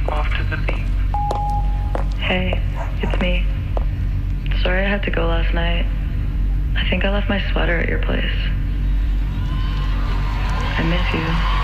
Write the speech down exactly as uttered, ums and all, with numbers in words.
off to the beat. Hey, it's me. Sorry I had to go last night. I think I left my sweater at your place. I miss you.